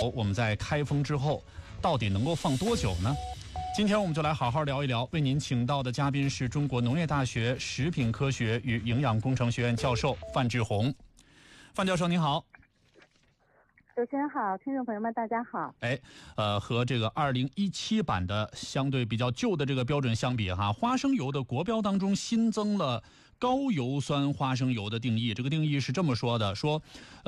我们在开封之后到底能够放多久呢？今天我们就来好好聊一聊，为您请到的嘉宾是中国农业大学食品科学与营养工程学院教授范志红。范教授您好。 主持人好，听众朋友们大家好。 和这个2017版的相对比较旧的这个标准相比哈，花生油的国标当中新增了高油酸花生油的定义。这个定义是这么说的，说